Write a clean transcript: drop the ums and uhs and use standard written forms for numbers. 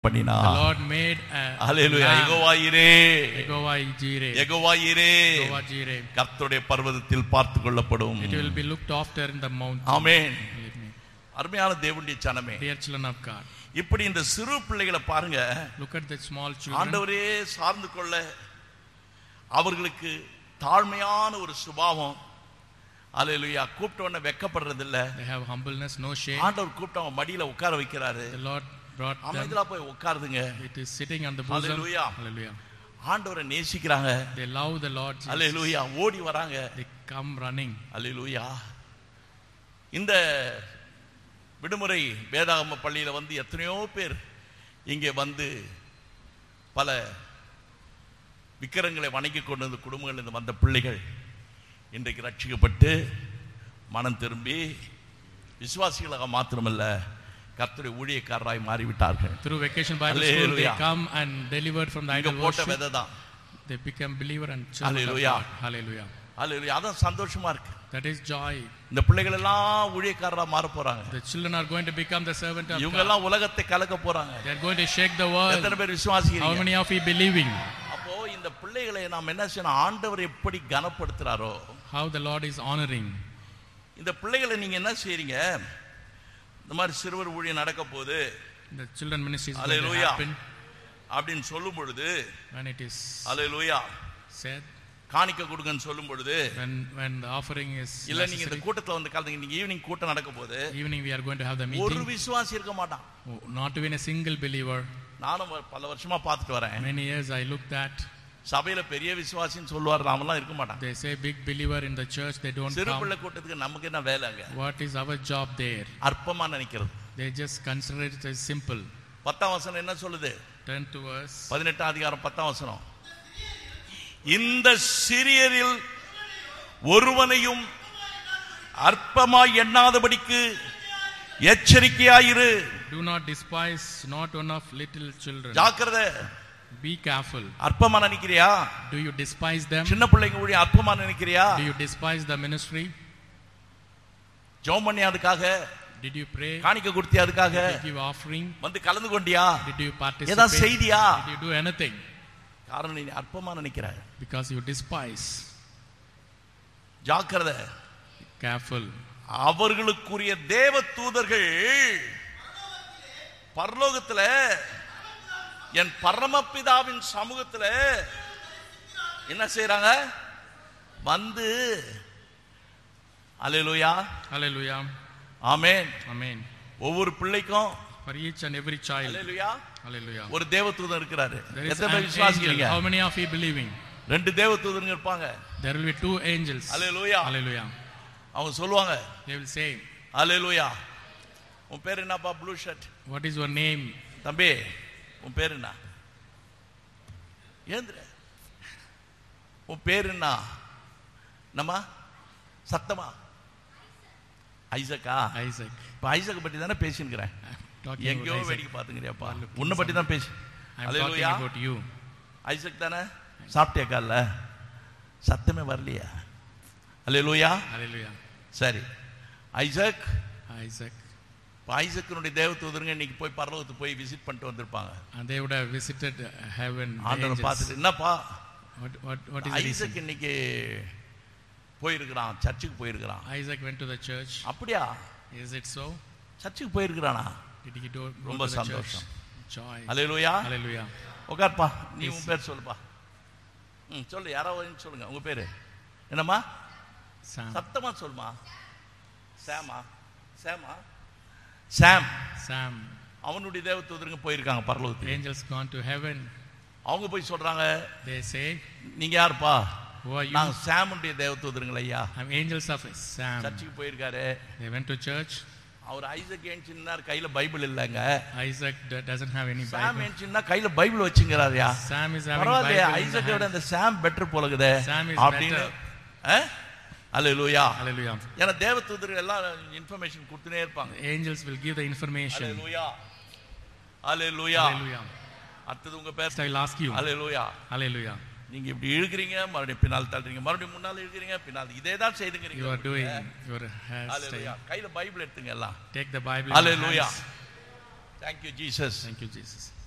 பண்ணினார். The Lord made a ஹல்லேலூயா. யெகோவா ஈரே, யெகோவா ஜீரே, யெகோவா ஈரே, யெகோவா ஜீரே. கர்த்தருடைய பர்வதத்தில் பார்த்துக் கொள்ளப்படும். It will be looked after in the mountain. ஆமென். அருமையான தேவனுடைய ஜனமே, Dear children of God, இப்படி இந்த சிறு பிள்ளைகளை பாருங்க. look at the small children. ஆண்டவரே சார்ந்து கொள்ள அவர்களுக்கு தாழ்மையான ஒரு சுபாவம். ஹல்லேலூயா. கூப்பிட்ட உடனே வெட்கப்படுறது இல்ல. They have humbleness, no shame. ஆண்டவர் கூப்பிட்டவங்க மடியில உட்கார வைக்கிறாரு. The Lord brought them. அமைதியா போய் உட்காருதுங்க. It is sitting on the bosom. Hallelujah. Hallelujah. ஆண்டவரை நேசிக்கிறாங்க. They love the Lord Jesus. ஹல்லேலூயா. ஓடி வராங்க. They come running. ஹல்லேலூயா. இந்த விடுமுறை வேதாகம பள்ளியில வந்து எத்தனையோ பேர் இங்கே வந்து பல விக்கிரங்களை வணங்கி கொண்டு வந்த குடும்பங்கள் வந்த பிள்ளைகள் இன்றைக்கு ரட்சிக்கப்பட்டு மனம் திரும்பி விசுவாசிகளாக மாத்திரமல்ல கர்த்தருடைய ஊழியக்காரராய் மாறிவிட்டார்கள். Through Vacation Bible School they come and delivered from the idol worship. They become believer and children of God. Hallelujah. ஹல்லேலூயா. அதான் சந்தோஷமா இருக்கு. That is joy. இந்த பிள்ளைகள் எல்லாம் ஊழியக்காரரா மாற போறாங்க. The children are going to become the servant of God. இவங்க எல்லாம் உலகத்தை கலக்க போறாங்க. They are going to shake the world. எத்தனை பேர் விசுவாசிக்கிறீங்க? How many of you believing? அப்போ இந்த பிள்ளைகளை நாம் என்ன செய்யணும்? ஆண்டவர் எப்படி கனப்படுத்துறாரோ, how the Lord is honoring. இந்த பிள்ளைகளை நீங்க என்ன செய்றீங்க? இந்த மாதிரி சிறுவர் ஊழியம் நடக்க போகுது, the children ministry is going to hallelujah happen அப்படினு சொல்லும் பொழுது, when it is hallelujah said, காணிக்கை கொடுங்கன்னு சொல்லும் பொழுது, when the offering is இல்ல நீங்க இந்த கூட்டத்துல வந்து கலந்துங்க, நீங்க ஈவினிங் கூட்டம் நடக்க போகுது, evening we are going to have the ஒரு meeting, விசுவாசி இருக்க மாட்டான். not even a single believer. நானும் பல வருஷமா பார்த்துட்டு வரேன். Many years I looked at. சபையில பெரிய விசுவாசின்னு சொல்லுவார், நாமெல்லாம் இருக்க மாட்டான். They say big believer in the church, they don't சிறு come. பிள்ளை கூட்டத்துக்கு நமக்கு என்ன வேலைங்க? What is our job there? அற்பமா நினைக்கிறது. They just consider it as simple. 10ஆம் வசனம் என்ன சொல்லுது? Turn to us. 18ஆம் அதிகாரம் 10ஆம் வசனம். இந்த சிறியரில் ஒருவனையும் அற்பமாய் எண்ணாதபடிக்கு எச்சரிக்கையாயிரு. Do not despise not one of little children. ஜாக்கிரதை. Be careful. அற்பமா நினைக்கிறியா? Do you despise them? சின்ன பிள்ளைங்க ஊழிய அற்பமா நினைக்கிறியா? Do you despise the ministry? ஜெபம் பண்ணி அதுக்காக? Did you pray? காணிக்கை கொடுத்தியா அதுக்காக? Did you give offering? வந்து கலந்து கொண்டியா? Did you participate? ஏதா செய்தியா? Did you do anything? காரணம் நீ அற்பமா நினைக்கிறாய். Because you despise. ஜாக்கிரதை. Careful. அவர்களுக்குரிய தேவ தூதர்கள் பரலோகத்துல என் பரமபிதாவின் சமூகத்துல என்ன செய்றாங்க? வந்து ஹல்லேலூயா. Hallelujah. ஆமென். Amen. ஒவ்வொரு பிள்ளைக்கும் For each and every child. Hallelujah Hallelujah. ஒரு தேவதூதன் இருக்கிறாரு. There is எத்தனை an பேர் விசுவாசிக்கிறீங்க? angel. How many of you believing? ரெண்டு தேவதூதர்கள் இருப்பாங்க. There will be two angels. Hallelujah. Hallelujah. அவங்க சொல்லுவாங்க, They will say, ஹல்லேலூயா. உன் பேர் என்னப்பா? Blue shirt. what is your name? தம்பி உன் பேர் என்ன? ஏந்திர. உன் பேர் என்ன? நம்ம சத்தமா? ஐசக்கா? Isaac. இப்ப ஐசக் பத்தி தானே பேசினுக்கிறேன். Talking எங்கேயோ about Isaac. வேடிக்கை பார்த்துக்கிறியாப்பா? உன்னை பத்தி தான் பேசி. I am talking about you. Isaac தானே? சாப்பிட்டியா காலைல? சத்தமே வரலையா? ஹல்லேலூயா. Hallelujah. சரி, ஐசக். Isaac. ஐசக்கினுடைய தேவதூதருங்க இன்னைக்கு போய் பரலோகத்துக்கு போய் விசிட் பண்ணிட்டு வந்திருப்பாங்க. And they would have visited heaven. ஆண்டவரை பார்த்துட்டு, என்னப்பா What is ஐசக் Isaac? இன்னைக்கு போயிருக்கிறான், சர்ச்சுக்கு போயிருக்கிறான். Isaac went to the church. அப்படியா? Is it so? சர்ச்சுக்கு போயிருக்கிறானா? Did he go ரொம்ப to the church? சந்தோஷம். Joy. ஹல்லேலூயா. Hallelujah. உட்கார்ப்பா. நீ உன் பேர் சொல்லுப்பா. சொல்லு, யாராவது சொல்லுங்க உங்க பேரு என்னம்மா? Sam. சத்தமா சொல்லுமா. சாமா? சாமா? சாம். Sam. அவனுடைய தேவதூதருங்க போயிருக்காங்க பரலோகத்துக்கு. Angels gone to heaven. அவங்க போய் சொல்றாங்க, They say, நீங்க யாருப்பா? who are you? நாங்க சாமுடைய தேவதூதருங்கள ஐயா. I'm angels of Sam. சர்ச்சுக்கு போயிருக்காரு. They went to church. Our Isaac ஏன்சின்னார், கையில பைபிள் இல்லங்க. Isaac doesn't have any Sam Bible. ஏன்சின்னா கையில பைபிள் வச்சுங்கறாருயா. Sam is having பரவாயில்லையா? Bible in the ஐசக்கை விட hand. அந்த சாம் பெட்டர் போலகுதே Sam is அப்படின்னு. better. ஹல்லேலூயா. Hallelujah. ஏன்னா தேவதூதர்கள் எல்லாம் இன்ஃபர்மேஷன் கொடுத்துனே இருப்பாங்க. Angels will give the information. Hallelujah. Hallelujah. Hallelujah. அடுத்து உங்க பேர். I will ask you. Hallelujah. Hallelujah. நீங்க இப்படி இழுக்கிறீங்க, மறுபடியும் பின்னால் தள்ளுறீங்க, மறுபடியும் முன்னால இழுக்கிறீங்க, பின்னால் இதே தான் செய்துக்கிறீங்க. You are doing your hairstyle. ஹல்லேலூயா. கையில பைபிள் எடுத்துங்க எல்லாம். Take the Bible in your hallelujah. hands. Thank you Jesus. Thank you, Jesus.